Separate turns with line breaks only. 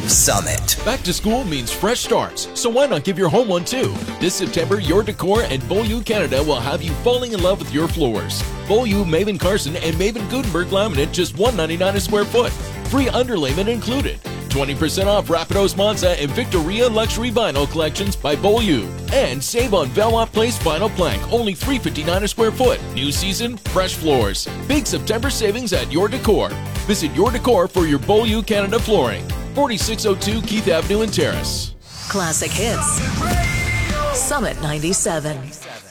Summit.
Back to school means fresh starts, so why not give your home one too? This September, Your Decor and Beaulieu Canada will have you falling in love with your floors. Beaulieu, Maven Carson, and Maven Gutenberg laminate just $199 a square foot. Free underlayment included. 20% off Rapidos Monza and Victoria Luxury Vinyl collections by Beaulieu. And save on Velop Place Vinyl Plank, only $359 a square foot. New season, fresh floors. Big September savings at Your Decor. Visit Your Decor for your Beaulieu Canada flooring. 4602 Keith Avenue in Terrace.
Classic Hits. Summit 97.